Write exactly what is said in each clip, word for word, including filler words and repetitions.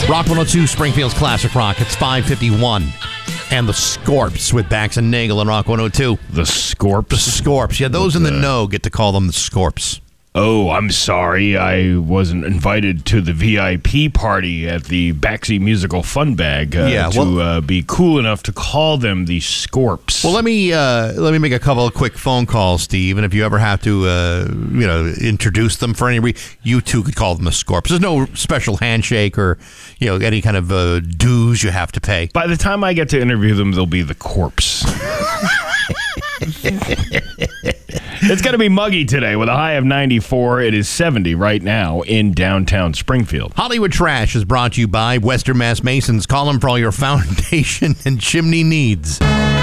Rock one oh two, Springfield's Classic Rock. It's five fifty-one. And the Scorps with Bax and Nagel and Rock one oh two. The Scorps? The Scorps. Yeah, those in the know get to call them the Scorps. Oh, I'm sorry. I wasn't invited to the V I P party at the Baxi Musical Fun Bag uh, yeah, to well, uh, be cool enough to call them the Scorps. Well, let me uh, let me make a couple of quick phone calls, Steve. And if you ever have to, uh, you know, introduce them for any reason, you too could call them the Scorps. There's no special handshake or, you know, any kind of uh, dues you have to pay. By the time I get to interview them, they'll be the Corpse. It's going to be muggy today with a high of ninety-four. It is seventy right now in downtown Springfield. Hollywood Trash is brought to you by Western Mass Masons. Call them for all your foundation and chimney needs.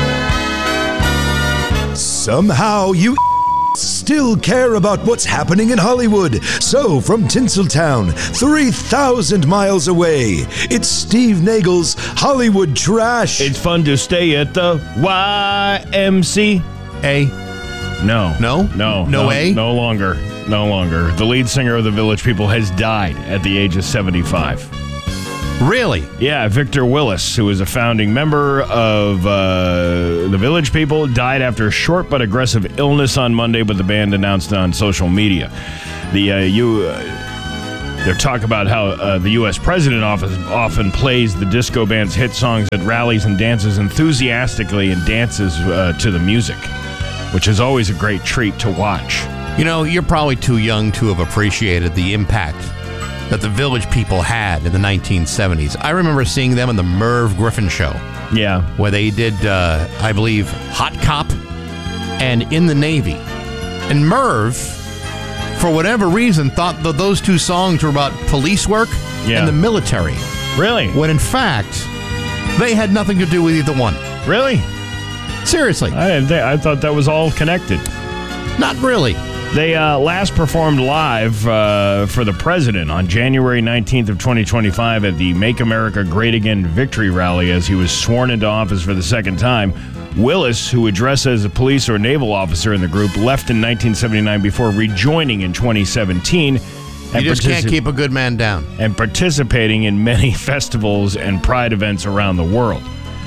Somehow you still care about what's happening in Hollywood. So, from Tinseltown, three thousand miles away, it's Steve Nagel's Hollywood Trash. It's fun to stay at the Y M C A. No. No? No. No, no way? No longer. No longer. The lead singer of the Village People has died at the age of seventy-five. Really? Yeah, Victor Willis, who was a founding member of uh, the Village People, died after a short but aggressive illness on Monday, but the band announced on social media. The uh, you, uh, They talk about how uh, the U S president often, often plays the disco band's hit songs at rallies and dances enthusiastically and dances uh, to the music, which is always a great treat to watch. You know, you're probably too young to have appreciated the impact that the Village People had in the nineteen seventies. I remember seeing them in the Merv Griffin Show. Yeah. Where they did, uh, I believe, Hot Cop and In the Navy. And Merv, for whatever reason, thought that those two songs were about police work yeah. and the military. Really? When in fact, they had nothing to do with either one. Really? Seriously. I didn't think, I thought that was all connected. Not really. They uh, last performed live uh, for the president on January nineteenth of twenty twenty-five at the Make America Great Again victory rally as he was sworn into office for the second time. Willis, who would dress as a police or naval officer in the group, left in nineteen seventy-nine before rejoining in twenty seventeen. And you just can't keep a good man down. And participating in many festivals and pride events around the world.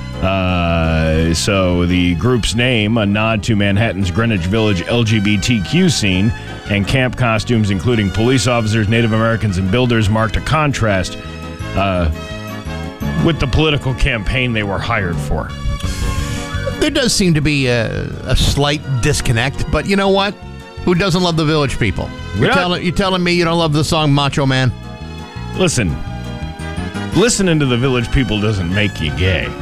Uh, so the group's name, a nod to Manhattan's Greenwich Village L G B T Q scene, and camp costumes including police officers, Native Americans, and builders marked a contrast uh, with the political campaign they were hired for. There does seem to be a, a slight disconnect, but you know what? Who doesn't love the Village People? You're, Yeah. telling, you're telling me you don't love the song Macho Man? Listen, listening to the Village People doesn't make you gay.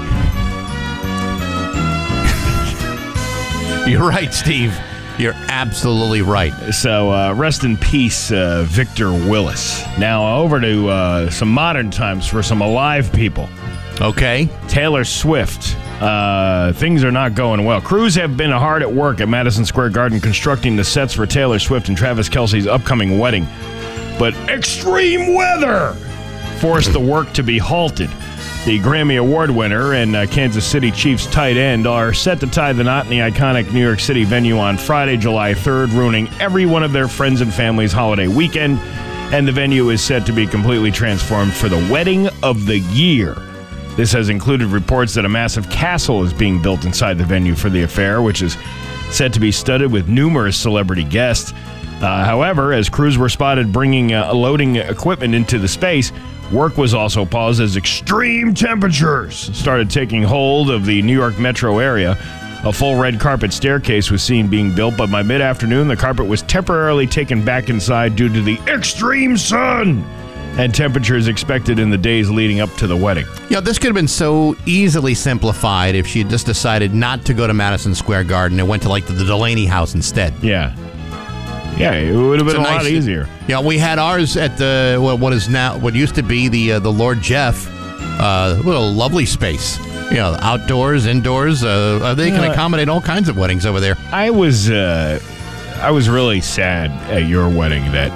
You're right, Steve. You're absolutely right. So uh, rest in peace, uh, Victor Willis. Now over to uh, some modern times for some alive people. Okay. Taylor Swift. Uh, things are not going well. Crews have been hard at work at Madison Square Garden constructing the sets for Taylor Swift and Travis Kelce's upcoming wedding. But extreme weather forced the work to be halted. The Grammy Award winner and uh, Kansas City Chiefs tight end are set to tie the knot in the iconic New York City venue on Friday, July third, ruining every one of their friends and family's holiday weekend. And the venue is set to be completely transformed for the wedding of the year. This has included reports that a massive castle is being built inside the venue for the affair, which is set to be studded with numerous celebrity guests. Uh, however, as crews were spotted bringing uh, loading equipment into the space, work was also paused as extreme temperatures started taking hold of the New York metro area. A full red carpet staircase was seen being built, but by mid-afternoon, the carpet was temporarily taken back inside due to the extreme sun and temperatures expected in the days leading up to the wedding. Yeah, this could have been so easily simplified if she had just decided not to go to Madison Square Garden and went to, like, the Delaney House instead. Yeah. Yeah, it would have been It's a, nice, lot easier. Yeah, we had ours at the what, what is now what used to be the uh, the Lord Jeff, uh, little lovely space. You know, outdoors, indoors. Uh, they can Yeah. accommodate all kinds of weddings over there. I was, uh, I was really sad at your wedding that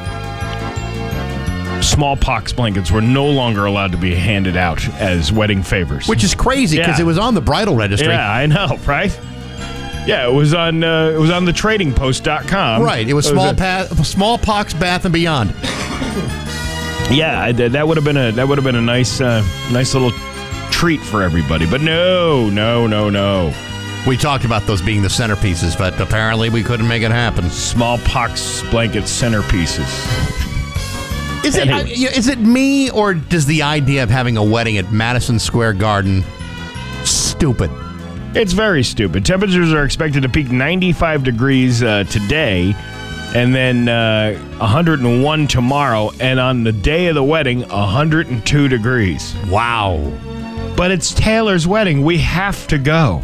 smallpox blankets were no longer allowed to be handed out as wedding favors. Which is crazy because Yeah. it was on the bridal registry. Yeah, I know, right? Yeah, it was on uh, it was on the trading post dot com. Right. It was It small a- pa- smallpox, bath, and beyond. Yeah, I, that would have been a that would have been a nice uh, nice little treat for everybody. But no, no, no, no. We talked about those being the centerpieces, but apparently we couldn't make it happen. Smallpox blanket centerpieces. Is it, Anyway. uh, is it me, or does the idea of having a wedding at Madison Square Garden stupid? It's very stupid. Temperatures are expected to peak ninety-five degrees uh, today, and then uh, one hundred one tomorrow, and on the day of the wedding, one hundred two degrees. Wow. But it's Taylor's wedding. We have to go.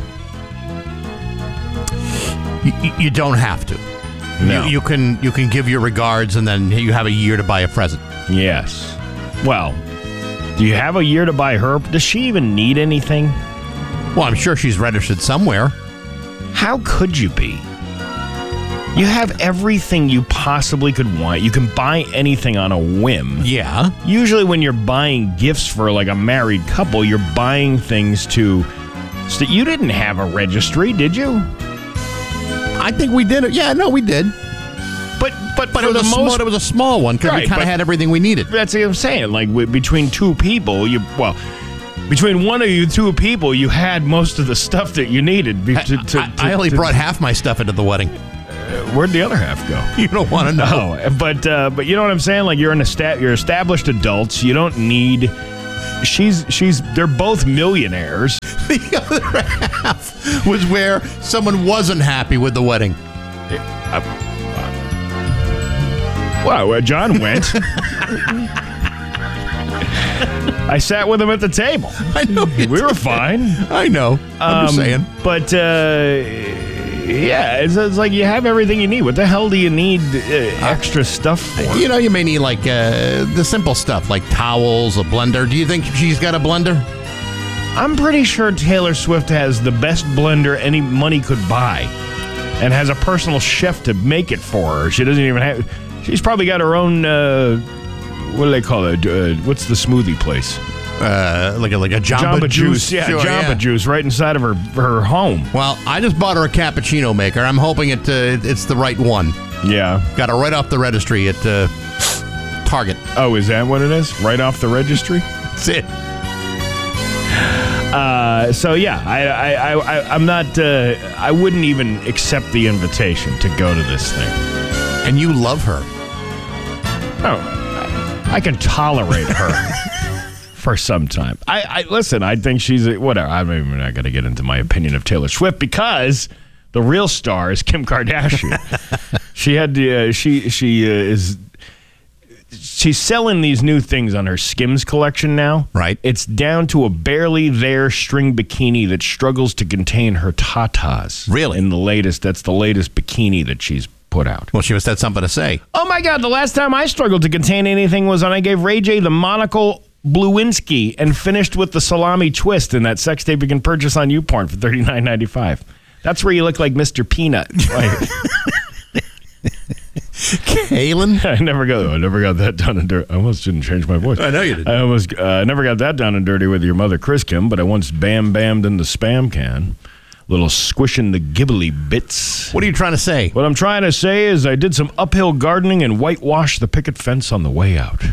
You, you- you don't have to. No. You, you can you can give your regards, and then you have a year to buy a present. Yes. Well, do you have a year to buy her? Does she even need anything? Well, I'm sure she's registered somewhere. How could you be? You have everything you possibly could want. You can buy anything on a whim. Yeah. Usually when you're buying gifts for like a married couple, you're buying things to... So you didn't have a registry, did you? I think we did it. Yeah, no, we did. But but, But for it was, the a small, most... it was a small one because Right, we kind of but- had everything we needed. That's what I'm saying. Like w- between two people, you... Well, between one of you two people, you had most of the stuff that you needed. Be- to, to, I, to, I only to- brought half my stuff into the wedding. Where'd the other half go? You don't want to know. No, but uh, but you know what I'm saying? Like you're an esta- you're established adults. You don't need. She's she's. They're both millionaires. The other half was where someone wasn't happy with the wedding. Wow, where John went. I sat with him at the table. I know. you We were did. fine. I know. I'm just Um, saying. But uh, yeah, it's, it's like you have everything you need. What the hell do you need uh, extra stuff for? You know, you may need like uh, the simple stuff like towels, a blender. Do you think she's got a blender? I'm pretty sure Taylor Swift has the best blender any money could buy and has a personal chef to make it for her. She doesn't even have... She's probably got her own... Uh, what do they call it? Uh, what's the smoothie place? Uh, like a like a Jamba, Jamba Juice. Yeah, Sure, Jamba yeah. Juice right inside of her her home. Well, I just bought her a cappuccino maker. I'm hoping it uh, it's the right one. Yeah. Got it right off the registry at uh, Target. Oh, is that what it is? Right off the registry? That's it. Uh, so yeah, I, I, I, I, I'm not. Uh, I wouldn't even accept the invitation to go to this thing. And you love her. Oh, I, I can tolerate her for some time. I, I listen. I think she's a, whatever. I'm even not going to get into my opinion of Taylor Swift because the real star is Kim Kardashian. she had uh, she she uh, is. She's selling these new things on her Skims collection now. Right. It's down to a barely there string bikini that struggles to contain her tatas. Really? In the latest, that's the latest bikini that she's put out. Well, she must have something to say. Oh my God, the last time I struggled to contain anything was when I gave Ray J the monocle Bluinski and finished with the salami twist in that sex tape you can purchase on YouPorn for thirty-nine ninety-five. That's where you look like Mister Peanut. Like, Kaylin? I never got I never got that down and dirty. I almost didn't change my voice. I know you didn't. I almost uh, never got that down and dirty with your mother, Chris Kim, but I once bam bammed in the spam can. Little squishing the gibbly bits. What are you trying to say? What I'm trying to say is I did some uphill gardening and whitewashed the picket fence on the way out.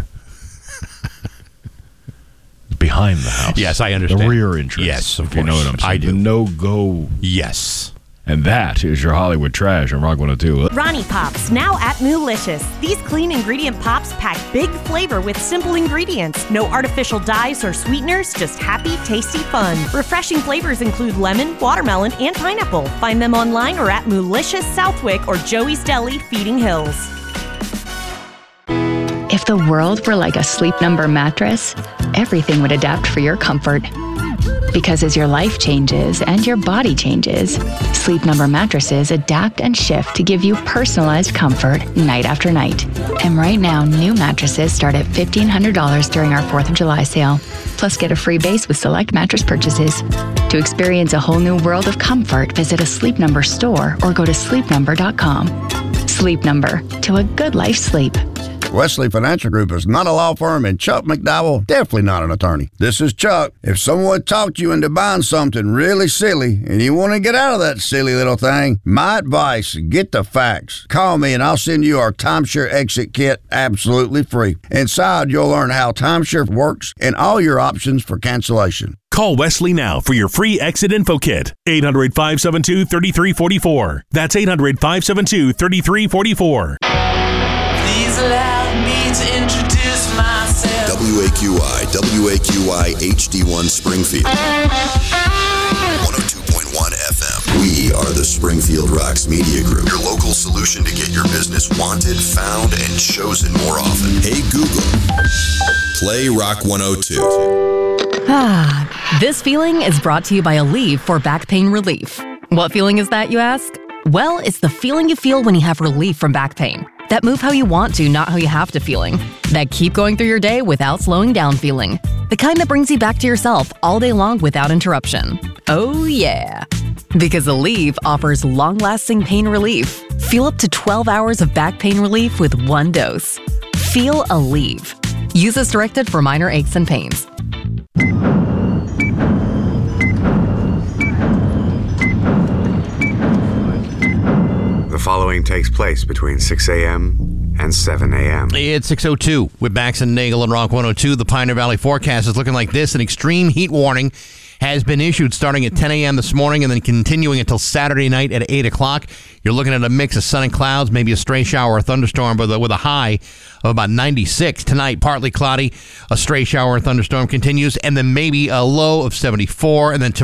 Behind the house. Yes, I understand. The rear entrance. Yes, of if you know course. what I'm saying. I do. The no-go. Yes. And that is your Hollywood Trash on Rock one oh two. Ronnie Pops, now at Moolicious. These clean ingredient pops pack big flavor with simple ingredients. No artificial dyes or sweeteners, just happy, tasty fun. Refreshing flavors include lemon, watermelon, and pineapple. Find them online or at Moolicious Southwick or Joey's Deli, Feeding Hills. If the world were like a Sleep Number mattress, everything would adapt for your comfort. Because as your life changes and your body changes, Sleep Number mattresses adapt and shift to give you personalized comfort night after night. And right now, new mattresses start at fifteen hundred dollars during our fourth of July sale. Plus, get a free base with select mattress purchases. To experience a whole new world of comfort, visit a Sleep Number store or go to sleep number dot com. Sleep Number, to a good life sleep. Wesley Financial Group is not a law firm, and Chuck McDowell definitely not an attorney. This is Chuck. If someone talked you into buying something really silly and you want to get out of that silly little thing, my advice, get the facts. Call me and I'll send you our timeshare exit kit absolutely free. Inside, you'll learn how timeshare works and all your options for cancellation. Call Wesley now for your free exit info kit. eight hundred, five seven two, three three four four. That's eight hundred, five seven two, three three four four. Please allow me to introduce myself. W A Q I, W A Q I H D one Springfield. one oh two point one F M. We are the Springfield Rocks Media Group, your local solution to get your business wanted, found, and chosen more often. Hey Google, play Rock one oh two. Ah, this feeling is brought to you by Aleve for back pain relief. What feeling is that, you ask? Well, it's the feeling you feel when you have relief from back pain. That move how you want to, not how you have to feeling. That keep going through your day without slowing down feeling. The kind that brings you back to yourself all day long without interruption. Oh yeah. Because Aleve offers long-lasting pain relief. Feel up to twelve hours of back pain relief with one dose. Feel Aleve. Use as directed for minor aches and pains. The following takes place between six a.m. and seven a.m. It's six oh two with Bax and Nagel and Rock one oh two. The Pioneer Valley forecast is looking like this. An extreme heat warning has been issued starting at ten a.m. this morning and then continuing until Saturday night at eight o'clock. You're looking at a mix of sun and clouds, maybe a stray shower or thunderstorm with a, with a high of about ninety-six. Tonight, partly cloudy, a stray shower or thunderstorm continues, and then maybe a low of seventy-four. And then tomorrow,